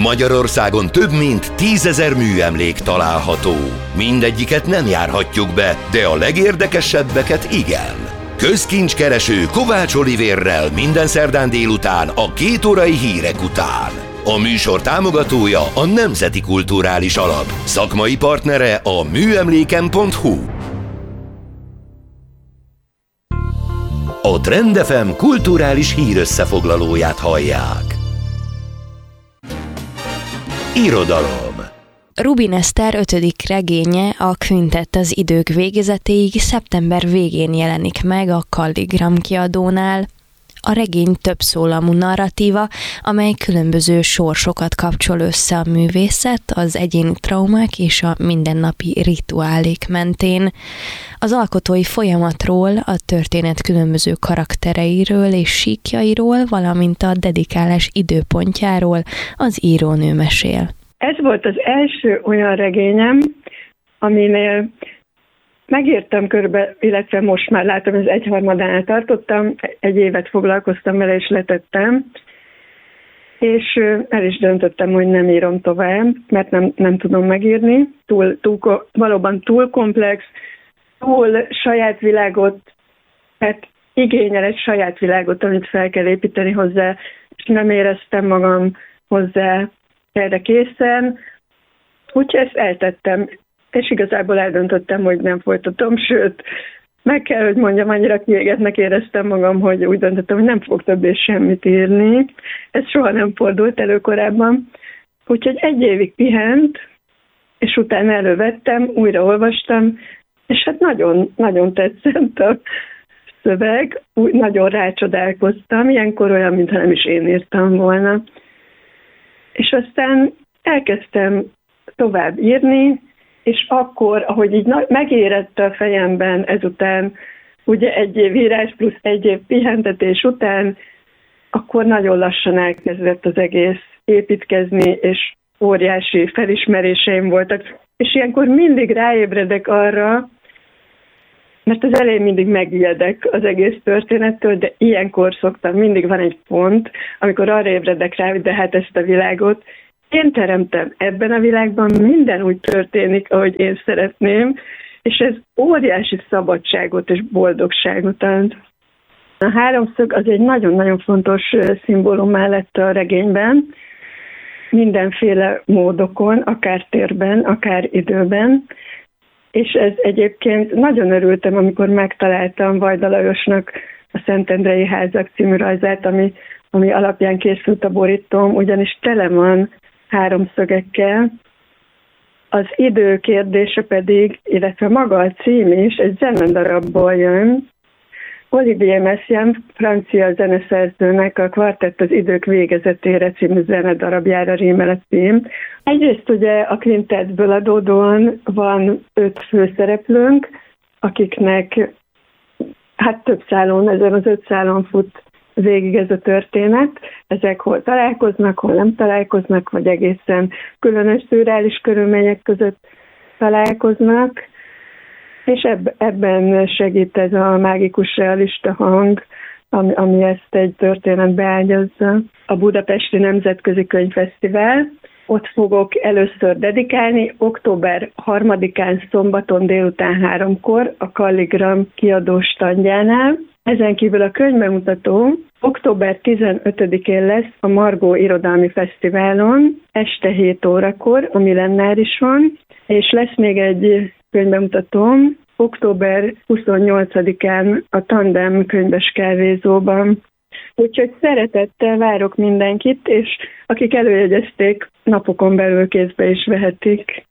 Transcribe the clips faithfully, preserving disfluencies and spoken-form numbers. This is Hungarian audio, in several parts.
Magyarországon több mint tízezer műemlék található. Mindegyiket nem járhatjuk be, de a legérdekesebbeket igen. Közkincskereső Kovács Olivérrel minden szerdán délután a kétórai hírek után. A műsor támogatója a Nemzeti Kulturális Alap. Szakmai partnere a műemléken pont hu. A Trend ef em kulturális hírösszefoglalóját hallják. Irodalom. Rubin Eszter ötödik regénye, a Quintett az idők végezetéig szeptember végén jelenik meg a Kalligram kiadónál. A regény többszólamú narratíva, amely különböző sorsokat kapcsol össze a művészet, az egyéni traumák és a mindennapi rituálék mentén. Az alkotói folyamatról, a történet különböző karaktereiről és síkjairól, valamint a dedikálás időpontjáról az írónő mesél. Ez volt az első olyan regényem, aminél megírtam körbe, illetve most már látom, ez egyharmadánál tartottam, egy évet foglalkoztam vele, és letettem, és el is döntöttem, hogy nem írom tovább, mert nem, nem tudom megírni, túl, túl, valóban túl komplex, túl saját világot, tehát igényel egy saját világot, amit fel kell építeni hozzá, és nem éreztem magam hozzá erre készen, úgyhogy ezt eltettem, és igazából eldöntöttem, hogy nem folytatom, sőt, meg kell, hogy mondjam, annyira kiégetnek éreztem magam, hogy úgy döntöttem, hogy nem fogok többé semmit írni. Ez soha nem fordult elő korábban. Úgyhogy egy évig pihent, és utána elővettem, újra olvastam, és hát nagyon, nagyon tetszett a szöveg, úgy nagyon rácsodálkoztam, ilyenkor olyan, mintha nem is én írtam volna. És aztán elkezdtem tovább írni, és akkor, ahogy így megérett a fejemben ezután, ugye egy év írás plusz egy év pihentetés után, akkor nagyon lassan elkezdett az egész építkezni, és óriási felismeréseim voltak. És ilyenkor mindig ráébredek arra, mert az elején mindig megijedek az egész történettől, de ilyenkor szoktam, mindig van egy pont, amikor arra ébredek rá, hogy de hát ezt a világot én teremtem ebben a világban, minden úgy történik, ahogy én szeretném, és ez óriási szabadságot és boldogságot ad. A háromszög az egy nagyon-nagyon fontos szimbólum mellett a regényben, mindenféle módokon, akár térben, akár időben, és ez egyébként nagyon örültem, amikor megtaláltam Vajda Lajosnak a Szentendrei házak című rajzát, ami, ami alapján készült a borítóm, ugyanis tele van háromszögekkel. Az idő kérdése pedig, illetve maga a cím is egy zenedarabból jön. Olivier Messiaen, francia zeneszerzőnek a Kvartett az idők végezetére című zenedarabjára rímel a cím. Egyrészt ugye a Quintettből adódóan van öt főszereplőnk, akiknek hát több szálon, ezen az öt szálon fut végig ez a történet. Ezek hol találkoznak, hol nem találkoznak, vagy egészen különös szürreális körülmények között találkoznak. És eb- ebben segít ez a mágikus realista hang, ami, ami ezt egy történetbe ágyazza. A Budapesti Nemzetközi Könyvfesztivál, ott fogok először dedikálni, október harmadikán szombaton délután háromkor a Kalligram kiadó standjánál. Ezen kívül a könyvbemutató október tizenötödikén lesz a Margó Irodalmi Fesztiválon, este hét órakor, a Millenárison, és lesz még egy könyvbemutatóm október huszonnyolcadikán a Tandem könyves kávézóban. Úgyhogy szeretettel várok mindenkit, és akik előjegyezték, napokon belül kézbe is vehetik.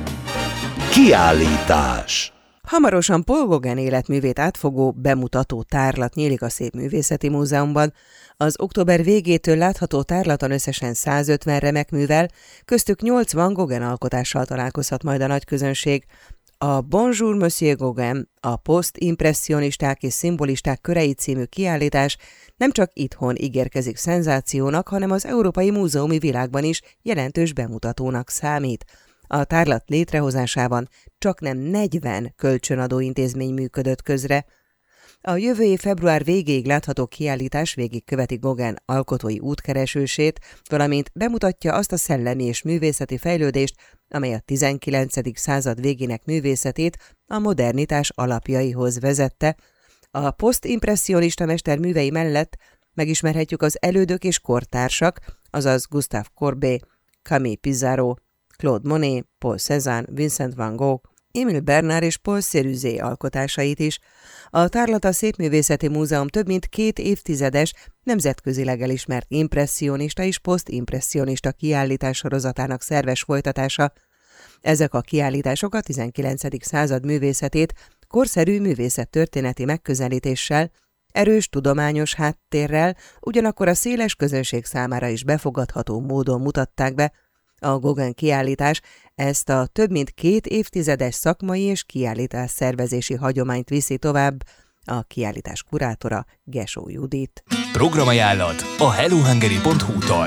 Kiállítás. Hamarosan Paul Gauguin életművét átfogó bemutató tárlat nyílik a Szépművészeti Múzeumban. Az október végétől látható tárlaton összesen százötven remek művel, köztük nyolcvan Gauguin alkotással találkozhat majd a nagyközönség. A Bonjour Monsieur Gauguin, a posztimpresszionisták és szimbolisták körei című kiállítás nem csak itthon ígérkezik szenzációnak, hanem az európai múzeumi világban is jelentős bemutatónak számít. A tárlat létrehozásában csaknem negyven kölcsönadó intézmény működött közre. A jövő év február végéig látható kiállítás végigköveti Gauguin alkotói útkeresését, valamint bemutatja azt a szellemi és művészeti fejlődést, amely a tizenkilencedik század végének művészetét a modernitás alapjaihoz vezette. A posztimpresszionista mester művei mellett megismerhetjük az elődök és kortársak, azaz Gustave Courbet, Camille Pissarro, Claude Monet, Paul Cézanne, Vincent van Gogh, Émile Bernard és Paul Cézanne alkotásait is. A Tárlata Szépművészeti Múzeum több mint két évtizedes, nemzetközileg elismert impresszionista és posztimpresszionista kiállítás sorozatának szerves folytatása. Ezek a kiállítások a tizenkilencedik század művészetét korszerű művészettörténeti megközelítéssel, erős tudományos háttérrel, ugyanakkor a széles közönség számára is befogadható módon mutatták be. A Gauguin kiállítás ezt a több mint két évtizedes szakmai és kiállítás szervezési hagyományt viszi tovább. A kiállítás kurátora Gesó Judit. Programajánlat a hellohungary pont hu-tól.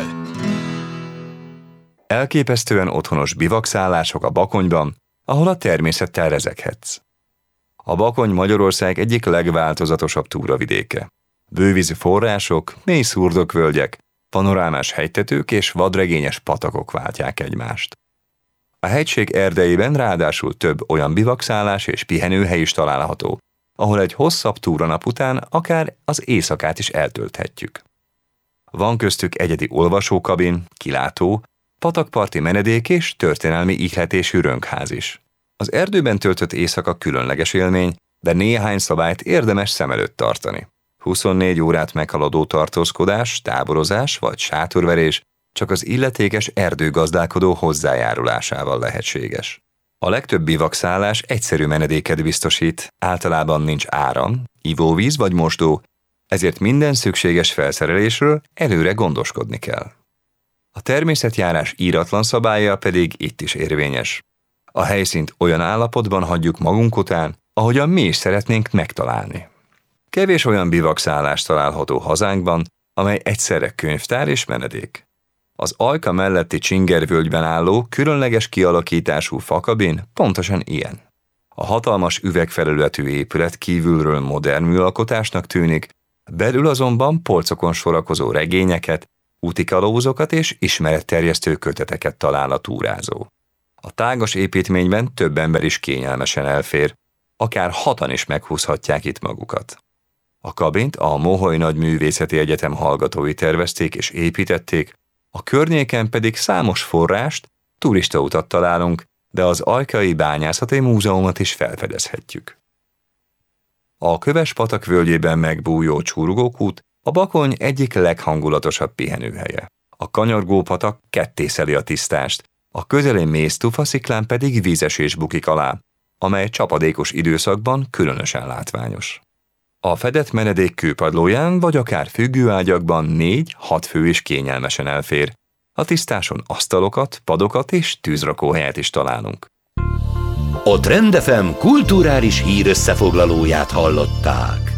Elképesztően otthonos bivakszálások a Bakonyban, ahol a természettel rezeghetsz. A Bakony Magyarország egyik legváltozatosabb túravidéke. Bővízű források, mély szurdokvölgyek, panorámás hegytetők és vadregényes patakok váltják egymást. A hegység erdeiben ráadásul több olyan bivakszálás és pihenőhely is található, ahol egy hosszabb túranap után akár az éjszakát is eltölthetjük. Van köztük egyedi olvasókabin, kilátó, patakparti menedék és történelmi ihletésű rönkház is. Az erdőben töltött éjszaka különleges élmény, de néhány szabályt érdemes szem előtt tartani. huszonnégy órát meghaladó tartózkodás, táborozás vagy sátorverés csak az illetékes erdőgazdálkodó hozzájárulásával lehetséges. A legtöbb bivakszálás egyszerű menedéket biztosít, általában nincs áram, ivóvíz vagy mosdó, ezért minden szükséges felszerelésről előre gondoskodni kell. A természetjárás íratlan szabálya pedig itt is érvényes. A helyszínt olyan állapotban hagyjuk magunk után, ahogyan mi is szeretnénk megtalálni. Kevés olyan bivakszálás található hazánkban, amely egyszerre könyvtár és menedék. Az Ajka melletti Csingervölgyben álló, különleges kialakítású fakabin pontosan ilyen. A hatalmas üvegfelületű épület kívülről modern műalkotásnak tűnik, belül azonban polcokon sorakozó regényeket, útikalózokat és ismeretterjesztő köteteket talál a túrázó. A tágas építményben több ember is kényelmesen elfér, akár hatan is meghúzhatják itt magukat. A kabint a Moholy Nagyművészeti Egyetem hallgatói tervezték és építették, a környéken pedig számos forrást, turistautat találunk, de az Ajkai Bányászati Múzeumot is felfedezhetjük. A Köves-patak völgyében megbújó Csurgókút a Bakony egyik leghangulatosabb pihenőhelye. A kanyargó patak kettészeli a tisztást, a közeli mész tufasziklán pedig vízesés bukik alá, amely csapadékos időszakban különösen látványos. A fedett menedék kőpadlóján vagy akár függőágyakban négy-hat fő is kényelmesen elfér. A tisztáson asztalokat, padokat és tűzrakóhelyet is találunk. A Trend ef em kulturális hírösszefoglalóját hallották.